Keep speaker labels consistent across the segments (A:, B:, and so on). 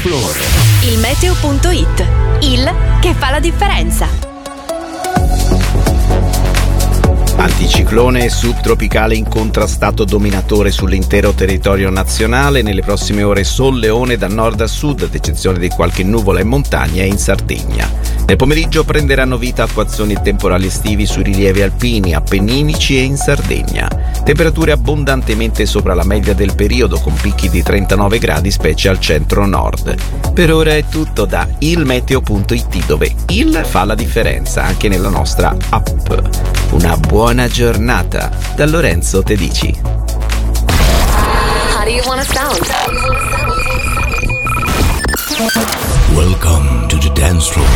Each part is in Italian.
A: Floor.
B: Il meteo.it, il che fa la differenza.
C: Anticiclone subtropicale incontrastato dominatore sull'intero territorio nazionale. Nelle prossime ore solleone da nord a sud, ad eccezione di qualche nuvola in montagna e in Sardegna. Nel pomeriggio prenderanno vita acquazzoni e temporali estivi sui rilievi alpini, appenninici e in Sardegna. Temperature abbondantemente sopra la media del periodo, con picchi di 39 gradi specie al centro-nord. Per ora è tutto da ilmeteo.it, dove il fa la differenza anche nella nostra app. Una buona giornata da Lorenzo Tedici.
B: How do you wanna sound?
A: Welcome to the dance floor.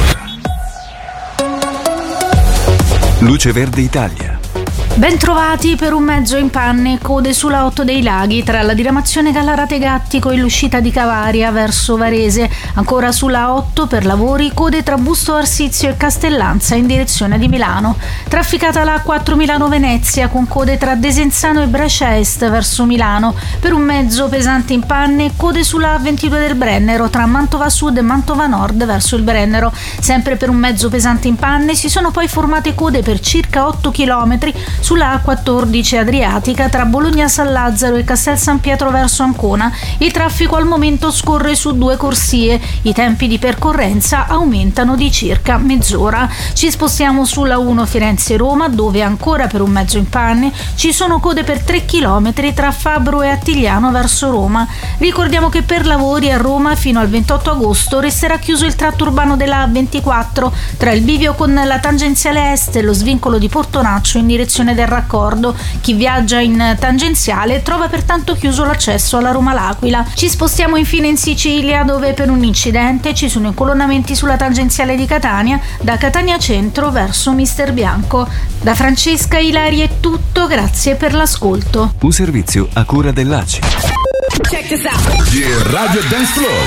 A: Luce Verde Italia.
D: Bentrovati per un mezzo in panne, code sulla 8 dei Laghi tra la diramazione Gallarate Gattico e l'uscita di Cavaria verso Varese. Ancora sulla 8 per lavori, code tra Busto Arsizio e Castellanza in direzione di Milano. Trafficata la 4 Milano-Venezia con code tra Desenzano e Brescia Est verso Milano. Per un mezzo pesante in panne, code sulla 22 del Brennero tra Mantova Sud e Mantova Nord verso il Brennero. Sempre per un mezzo pesante in panne si sono poi formate code per circa 8 km sulla A14 Adriatica tra Bologna San Lazzaro e Castel San Pietro verso Ancona. Il traffico al momento scorre su 2 corsie. I tempi di percorrenza aumentano di circa mezz'ora. Ci spostiamo sulla 1 Firenze-Roma, dove ancora per un mezzo in panne ci sono code per 3 km tra Fabbro e Attigliano verso Roma. Ricordiamo che per lavori a Roma fino al 28 agosto resterà chiuso il tratto urbano della A24 tra il bivio con la tangenziale est e lo svincolo di Portonaccio in direzione del raccordo. Chi viaggia in tangenziale trova pertanto chiuso l'accesso alla Roma-L'Aquila. Ci spostiamo infine in Sicilia, dove per un incidente ci sono incolonnamenti sulla tangenziale di Catania da Catania Centro verso Mister Bianco. Da Francesca Ilari è tutto, grazie per l'ascolto.
A: Un servizio a cura dell'ACI.
B: Check this out.
A: Radio Dance Floor.